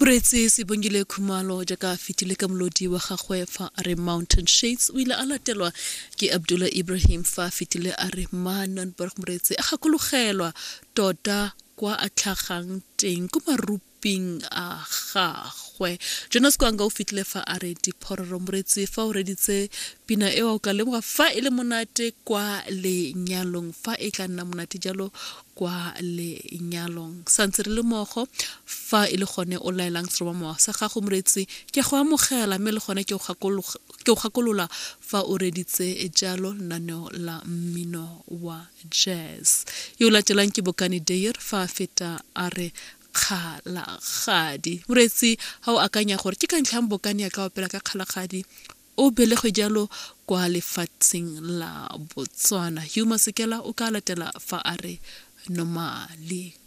Moretsi Sibongile Khumalo jaka fitile ka molodi wa gagwe fa a re Mountain Shades o ile a latelwa ke Abdullah Ibrahim fa fitile a re Manenberg. Moretsi a gakologelwa tota kwa a tlhagang teng ko maruping a gagwe. Jonas Kwanga o fitile fa a re Diphororo. Moretsi fa o reditse pina eo o ka lemoga fa ile monate kwa lenyalong, fa e tla nna monate jalo kwa lenyalong. Santse re le mogo fa ile gone o laelang seroma sa gago Moretsi ke go amogela mme le gone ke o gakolola fa o reditse jalo naneo la mmino wa jazz. Yo latelang ke Bokani Deir fa feta a re Kgalagadi. Moretsi ha o akanya gore ke ka ntlhang Bokani ya ka opela ka Kgalagadi o belegwe jalo kwa lefatsheng la Botswana. Hugh Masekela o ka latela fa a re Nomali.